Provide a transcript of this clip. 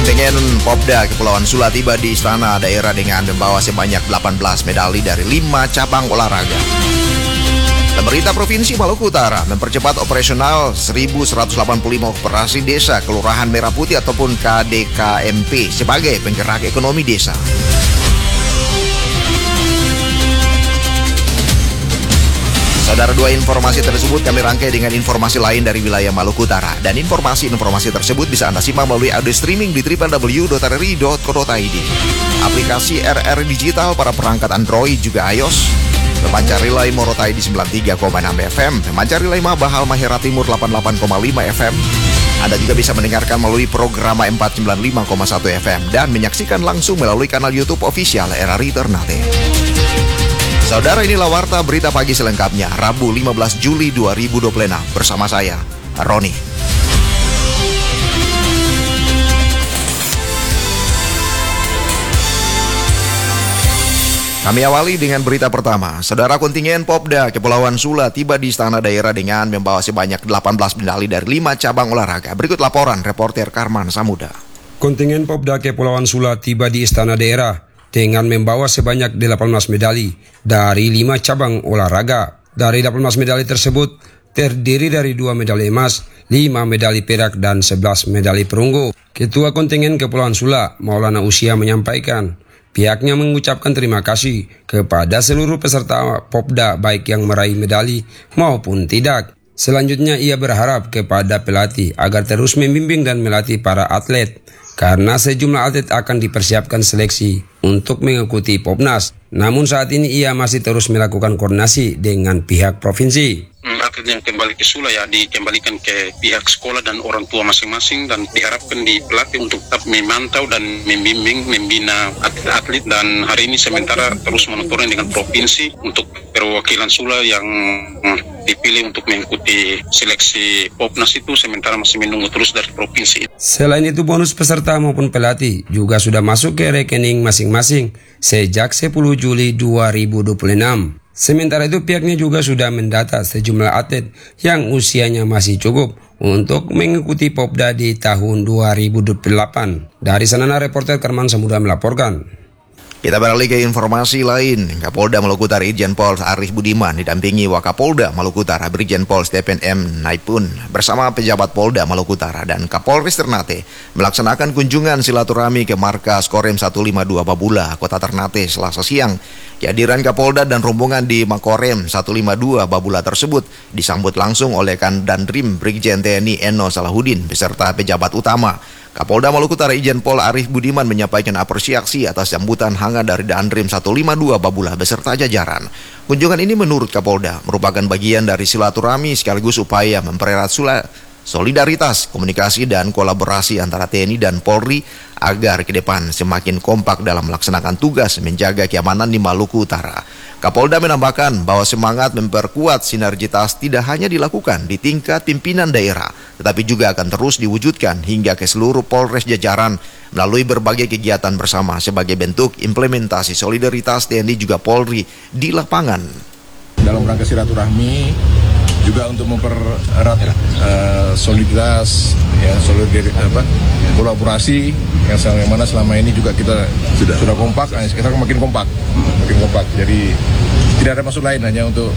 Kontingen Popda Kepulauan Sula tiba di Istana Daerah dengan membawa sebanyak 18 medali dari 5 cabang olahraga. Pemerintah Provinsi Maluku Utara mempercepat operasional 1.185 operasi desa Kelurahan Merah Putih ataupun KDKMP sebagai penggerak ekonomi desa. Saudara, dua informasi tersebut kami rangkai dengan informasi lain dari wilayah Maluku Utara. Dan informasi-informasi tersebut bisa Anda simak melalui audio streaming di www.rri.co.id. Aplikasi RR Digital para perangkat Android juga iOS. Pemancar relay Morotai di 93,6 FM. Pemancar relay Mabahal Mahera Timur 88,5 FM. Anda juga bisa mendengarkan melalui program 495,1 FM. Dan menyaksikan langsung melalui kanal YouTube official RRI Ternate. Saudara, inilah Warta Berita Pagi selengkapnya, Rabu 15 Juli 2026, bersama saya, Roni. Kami awali dengan berita pertama. Saudara, kontingen Popda Kepulauan Sula tiba di Istana Daerah dengan membawa sebanyak 18 medali dari 5 cabang olahraga. Berikut laporan reporter Karman Samuda. Kontingen Popda Kepulauan Sula tiba di Istana Daerah dengan membawa sebanyak 18 medali dari 5 cabang olahraga. Dari 18 medali tersebut terdiri dari 2 medali emas, 5 medali perak, dan 11 medali perunggu. Ketua Kontingen Kepulauan Sula, Maulana Usia, menyampaikan pihaknya mengucapkan terima kasih kepada seluruh peserta Popda baik yang meraih medali maupun tidak. Selanjutnya ia berharap kepada pelatih agar terus membimbing dan melatih para atlet, karena sejumlah atlet akan dipersiapkan seleksi untuk mengikuti Popnas. Namun saat ini ia masih terus melakukan koordinasi dengan pihak provinsi. Atlet yang kembali ke Sula ya dikembalikan ke pihak sekolah dan orang tua masing-masing, dan diharapkan di pelatih untuk tetap memantau dan membimbing, membina atlet-atlet. Dan hari ini sementara terus monitoring dengan provinsi untuk perwakilan Sula yang dipilih untuk mengikuti seleksi Popnas itu sementara masih menunggu terus dari provinsi. Selain itu, bonus peserta maupun pelatih juga sudah masuk ke rekening masing-masing sejak 10 Juli 2026. Sementara itu pihaknya juga sudah mendata sejumlah atlet yang usianya masih cukup untuk mengikuti Popda di tahun 2028. Dari sana, reporter Karman Samuda melaporkan. Kita beralih ke informasi lain. Kapolda Maluku Utara Irjen Pol Arif Budiman didampingi Wakapolda Maluku Utara Brigjen Pol Stephen M. Naipun bersama pejabat Polda Maluku Utara dan Kapolres Ternate melaksanakan kunjungan silaturahmi ke markas Korem 152 Babula, Kota Ternate Selasa siang. Kehadiran Kapolda dan rombongan di Makorem 152 Babula tersebut disambut langsung oleh Kandandrim Brigjen TNI Eno Salahuddin beserta pejabat utama. Kapolda Maluku Utara Irjen Pol Arif Budiman menyampaikan apresiasi atas sambutan hangat dari Dandrim 152 Babula beserta jajaran. Kunjungan ini menurut Kapolda merupakan bagian dari silaturahmi sekaligus upaya mempererat solidaritas, komunikasi, dan kolaborasi antara TNI dan Polri agar ke depan semakin kompak dalam melaksanakan tugas menjaga keamanan di Maluku Utara. Kapolda menambahkan bahwa semangat memperkuat sinergitas tidak hanya dilakukan di tingkat pimpinan daerah, tetapi juga akan terus diwujudkan hingga ke seluruh Polres jajaran melalui berbagai kegiatan bersama sebagai bentuk implementasi solidaritas TNI juga Polri di lapangan. Dalam rangka silaturahmi juga untuk mempererat soliditas, kolaborasi yang mana selama ini juga kita sudah kompak, kita makin kompak. Jadi tidak ada maksud lain hanya untuk